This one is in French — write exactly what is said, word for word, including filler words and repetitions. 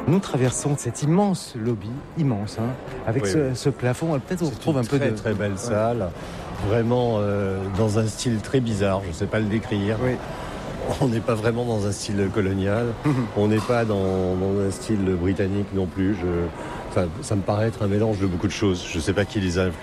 Nous traversons cet immense lobby, immense, hein, avec oui, ce, oui. ce plafond. Peut-être on retrouve un peu très, de... très belle salle, vraiment euh, dans un style très bizarre, je ne sais pas le décrire. Oui. On n'est pas vraiment dans un style colonial, on n'est pas dans, dans un style britannique non plus. Je, ça, ça me paraît être un mélange de beaucoup de choses. Je ne sais pas qui les a influencés.